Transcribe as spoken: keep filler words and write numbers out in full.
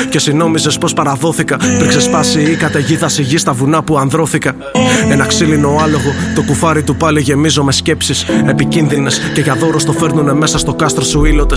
Και εσύ νόμιζες πως παραδόθηκα πριν ξεσπάσει η καταιγίδα στη γη στα βουνά που ανδρώθηκα. Ένα ξύλινο άλογο, το κουφάρι του πάλι γεμίζω με σκέψεις επικίνδυνες. Και για δώρο στο φέρνουνε μέσα στο κάστρο σου ήλωτες.